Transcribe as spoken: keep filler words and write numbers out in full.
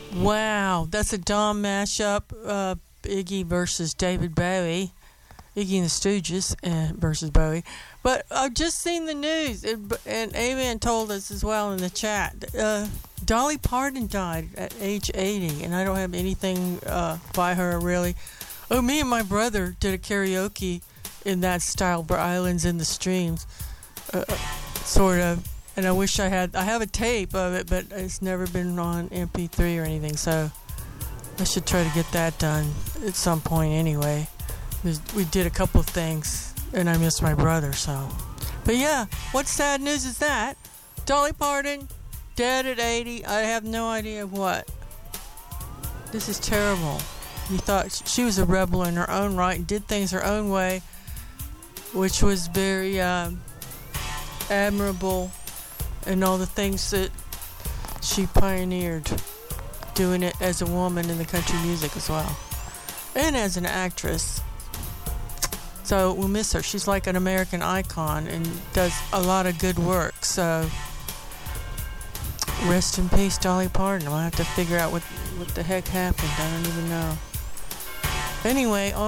Wow, that's a Dom mashup. Uh, Iggy versus David Bowie. Iggy and the Stooges uh, versus Bowie. But I've just seen the news, and, and Amen told us as well in the chat. Uh, Dolly Parton died at age eighty, and I don't have anything uh, by her really. Oh, me and my brother did a karaoke in that style, Islands in the Streams, uh, sort of. And I wish I had, I have a tape of it, but it's never been on M P three or anything, so I should try to get that done at some point anyway. We did a couple of things, and I missed my brother, so. But yeah, what sad news is that? Dolly Parton, dead at eighty, I have no idea what. This is terrible. You thought she was a rebel in her own right and did things her own way, which was very um, admirable, and all the things that she pioneered, doing it as a woman in the country music as well, and as an actress. So we'll miss her. She's like an American icon and does a lot of good work. So rest in peace, Dolly Parton. I'll have to figure out what, what the heck happened. I don't even know. Anyway,